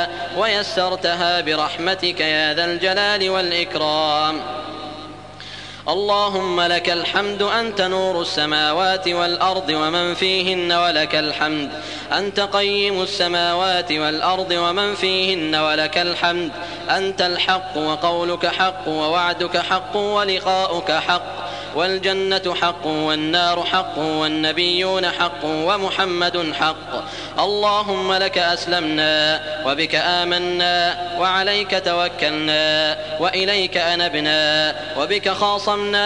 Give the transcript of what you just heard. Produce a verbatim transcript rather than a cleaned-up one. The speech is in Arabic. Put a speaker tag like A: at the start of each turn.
A: بها ويسرتها برحمتك يا ذا الجلال والإكرام. اللهم لك الحمد أنت نور السماوات والأرض ومن فيهن، ولك الحمد أنت قيم السماوات والأرض ومن فيهن، ولك الحمد أنت الحق وقولك حق ووعدك حق ولقاؤك حق، والجنة حق والنار حق والنبيون حق ومحمد حق. اللهم لك أسلمنا وبك آمنا وعليك توكلنا وإليك أنبنا وبك خاصمنا